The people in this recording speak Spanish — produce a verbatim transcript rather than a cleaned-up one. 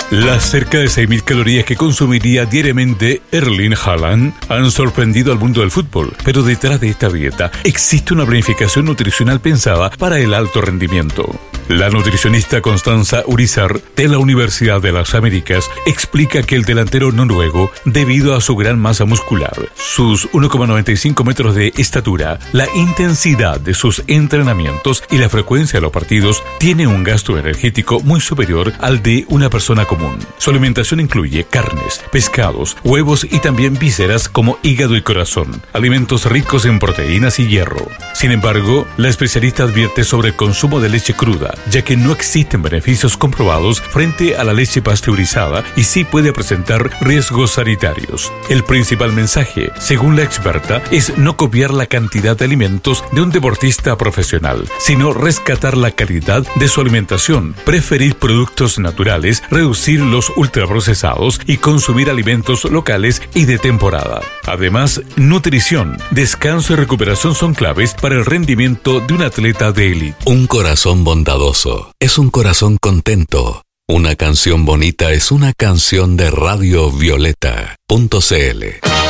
Las cerca de seis mil calorías que consumiría diariamente Erling Haaland han sorprendido al mundo del fútbol, pero detrás de esta dieta existe una planificación nutricional pensada para el alto rendimiento. La nutricionista Constanza Urizar, de la Universidad de las Américas, explica que el delantero noruego, debido a su gran masa muscular, sus uno coma noventa y cinco metros de estatura, la intensidad de sus entrenamientos y la frecuencia de los partidos, tiene un gasto energético muy superior al de una persona común. Su alimentación incluye carnes, pescados, huevos y también vísceras como hígado y corazón, alimentos ricos en proteínas y hierro. Sin embargo, la especialista advierte sobre el consumo de leche cruda, ya que no existen beneficios comprobados frente a la leche pasteurizada y sí puede presentar riesgos sanitarios. El principal mensaje, según la experta, es no copiar la cantidad de alimentos de un deportista profesional, sino rescatar la calidad de su alimentación, preferir productos naturales, reducir los ultraprocesados y consumir alimentos locales y de temporada. Además, nutrición, descanso y recuperación son claves para el rendimiento de un atleta de élite. Un corazón bondadoso es un corazón contento. Una canción bonita es una canción de Radio Violeta punto c l.